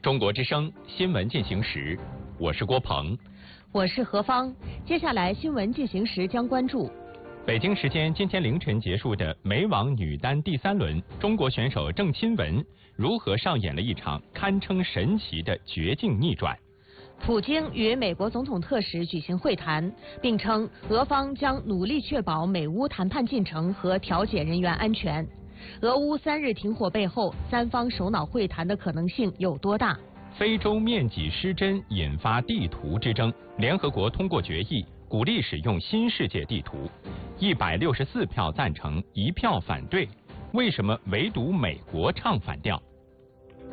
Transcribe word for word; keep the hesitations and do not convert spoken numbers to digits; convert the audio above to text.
中国之声新闻进行时，我是郭鹏， 我是何芳。接下来新闻进行时将关注： 北京时间今天凌晨结束的美网女单第三轮，中国选手郑钦文如何上演了一场堪称神奇的绝境逆转。 普京与美国总统特使举行会谈，并称俄方将努力确保美乌谈判进程和调解人员安全。俄乌三日停火背后，三方首脑会谈的可能性有多大？ 非洲面积失真引发地图之争，联合国通过决议，鼓励使用新世界地图，一百六十四票赞成，一票反对。为什么唯独美国唱反调？